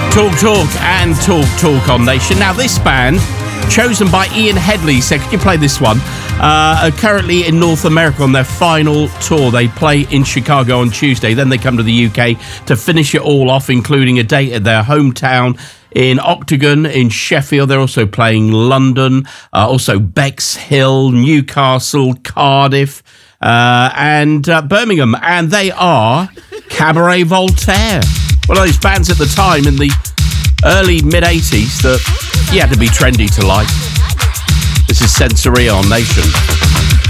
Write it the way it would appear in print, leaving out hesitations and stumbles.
Talk on Nation. Now, this band, chosen by Ian Headley, said, could you play this one? Are currently in North America on their final tour. They play in Chicago on Tuesday. Then they come to the UK to finish it all off, including a date at their hometown in Octagon in Sheffield. They're also playing London, also Bexhill, Newcastle, Cardiff, and Birmingham. And they are Cabaret Voltaire. One of those bands at the time in the early mid-80s that you had to be trendy to like. This is Sensory on Nation.